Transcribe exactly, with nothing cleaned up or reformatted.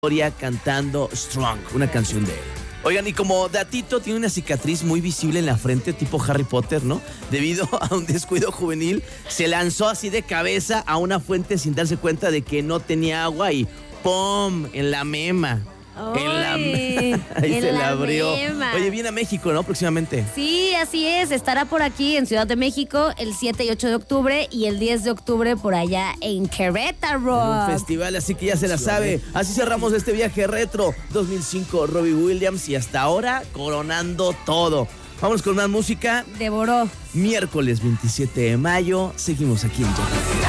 cantando Strong, una canción de él. Oigan, y como datito, tiene una cicatriz muy visible en la frente, tipo Harry Potter, ¿no? Debido a un descuido juvenil, se lanzó así de cabeza a una fuente sin darse cuenta de que no tenía agua y ¡pum! En la mema. Oy, en la mema. Ahí en se la la abrió. mema. Oye, viene a México, ¿no? Próximamente. Sí, así es. Estará por aquí en Ciudad de México el siete y ocho de octubre y el diez de octubre por allá en Querétaro. En un festival, así que ya se la sabe. Así cerramos este viaje retro dos mil cinco, Robbie Williams, y hasta ahora coronando todo. Vamos con más música. Devoró. Miércoles veintisiete de mayo, seguimos aquí en Jam.